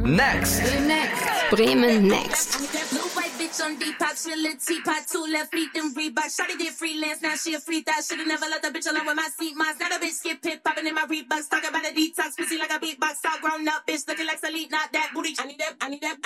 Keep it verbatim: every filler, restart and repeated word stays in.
Next. Bremen Next. On Depop, she a little teapot, two left feet, them Reebok. Shawty did freelance, now she a free thought. Should've never let the bitch alone with my seat mods. Now the bitch skip hip, popping in my Reeboks. Talking about a detox, pussy like a beatbox. All grown up, bitch looking like Selena, not that booty. I need that, I need that.